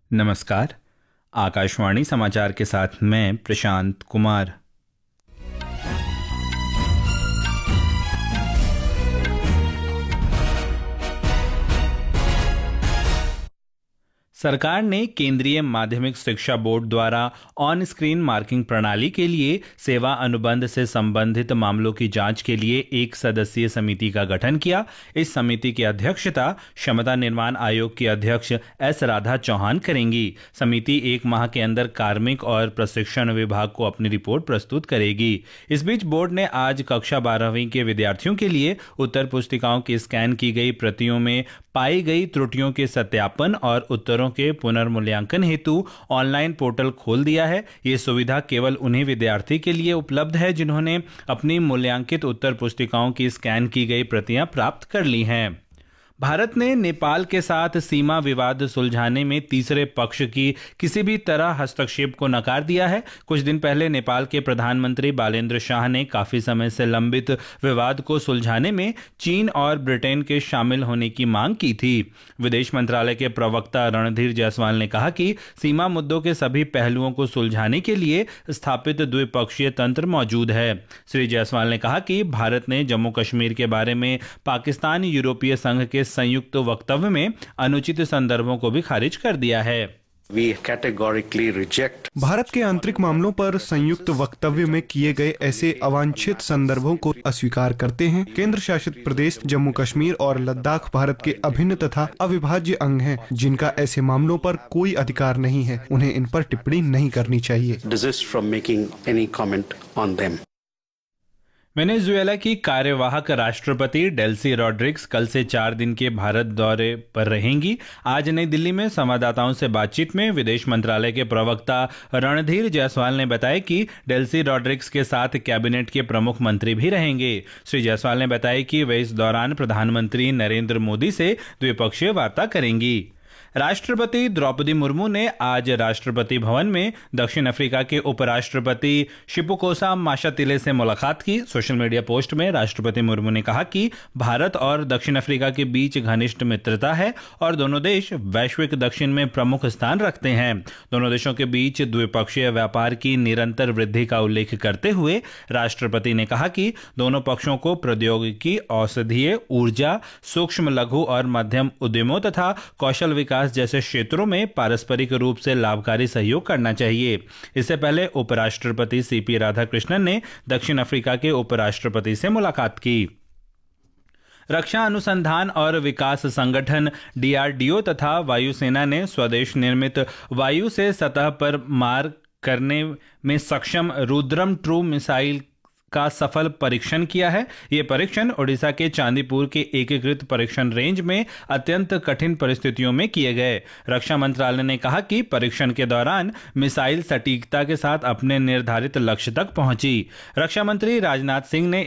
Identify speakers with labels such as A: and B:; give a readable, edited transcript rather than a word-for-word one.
A: नमस्कार। आकाशवाणी समाचार के साथ मैं प्रशांत कुमार। सरकार ने केंद्रीय माध्यमिक शिक्षा बोर्ड द्वारा ऑन स्क्रीन मार्किंग प्रणाली के लिए सेवा अनुबंध से संबंधित मामलों की जांच के लिए एक सदस्यीय समिति का गठन किया। इस समिति की अध्यक्षता क्षमता निर्माण आयोग की अध्यक्ष एस राधा चौहान करेंगी। समिति 1 माह के अंदर कार्मिक और प्रशिक्षण विभाग को अपनी रिपोर्ट प्रस्तुत करेगी। इस बीच बोर्ड ने आज कक्षा 12वीं के विद्यार्थियों के लिए उत्तर पुस्तिकाओं की स्कैन की गई प्रतियों में पाई गई त्रुटियों के सत्यापन और उत्तरों के पुनर्मूल्यांकन हेतु ऑनलाइन पोर्टल खोल दिया है। ये सुविधा केवल उन्हीं विद्यार्थी के लिए उपलब्ध है जिन्होंने अपनी मूल्यांकित उत्तर पुस्तिकाओं की स्कैन की गई प्रतियां प्राप्त कर ली हैं। भारत ने नेपाल के साथ सीमा विवाद सुलझाने में तीसरे पक्ष की किसी भी तरह हस्तक्षेप को नकार दिया है। कुछ दिन पहले नेपाल के प्रधानमंत्री बालेन्द्र शाह ने काफी समय से लंबित विवाद को सुलझाने में चीन और ब्रिटेन के शामिल होने की मांग की थी। विदेश मंत्रालय के प्रवक्ता रणधीर जायसवाल ने कहा कि सीमा मुद्दों के सभी पहलुओं को सुलझाने के लिए स्थापित द्विपक्षीय तंत्र मौजूद है। श्री जायसवाल ने कहा कि भारत ने जम्मू कश्मीर के बारे में पाकिस्तान यूरोपीय संघ के संयुक्त वक्तव्य में अनुचित संदर्भों को भी खारिज कर दिया है।
B: भारत के आंतरिक मामलों पर संयुक्त वक्तव्य में किए गए ऐसे अवांछित संदर्भों को अस्वीकार करते हैं। केंद्र शासित प्रदेश जम्मू कश्मीर और लद्दाख भारत के अभिन्न तथा अविभाज्य अंग हैं, जिनका ऐसे मामलों पर कोई अधिकार नहीं है। उन्हें इन पर टिप्पणी नहीं करनी चाहिए।
A: वेनेजुएला की कार्यवाहक राष्ट्रपति डेल्सी रॉड्रिग्स कल से 4 दिन के भारत दौरे पर रहेंगी। आज नई दिल्ली में संवाददाताओं से बातचीत में विदेश मंत्रालय के प्रवक्ता रणधीर जायसवाल ने बताया कि डेल्सी रॉड्रिग्स के साथ कैबिनेट के प्रमुख मंत्री भी रहेंगे। श्री जायसवाल ने बताया कि वे इस दौरान प्रधानमंत्री नरेंद्र मोदी से द्विपक्षीय वार्ता करेंगी। राष्ट्रपति द्रौपदी मुर्मू ने आज राष्ट्रपति भवन में दक्षिण अफ्रीका के उपराष्ट्रपति शिपुकोसा माशातिले से मुलाकात की। सोशल मीडिया पोस्ट में राष्ट्रपति मुर्मू ने कहा कि भारत और दक्षिण अफ्रीका के बीच घनिष्ठ मित्रता है और दोनों देश वैश्विक दक्षिण में प्रमुख स्थान रखते हैं। दोनों देशों के बीच द्विपक्षीय व्यापार की निरंतर वृद्धि का उल्लेख करते हुए राष्ट्रपति ने कहा कि दोनों पक्षों को प्रौद्योगिकी, औषधीय, ऊर्जा, सूक्ष्म लघु और मध्यम उद्यमों तथा कौशल विकास जैसे क्षेत्रों में पारस्परिक रूप से लाभकारी सहयोग करना चाहिए। इससे पहले उपराष्ट्रपति सीपी राधाकृष्णन ने दक्षिण अफ्रीका के उपराष्ट्रपति से मुलाकात की। रक्षा अनुसंधान और विकास संगठन डीआरडीओ तथा वायुसेना ने स्वदेश निर्मित वायु से सतह पर मार करने में सक्षम रुद्रम ट्रू मिसाइल का सफल परीक्षण किया है। यह परीक्षण ओडिशा के चांदीपुर के एकीकृत परीक्षण रेंज में अत्यंत कठिन परिस्थितियों में किए गए। रक्षा मंत्रालय ने कहा कि परीक्षण के दौरान मिसाइल सटीकता के साथ अपने निर्धारित लक्ष्य तक पहुंची। रक्षा मंत्री राजनाथ सिंह ने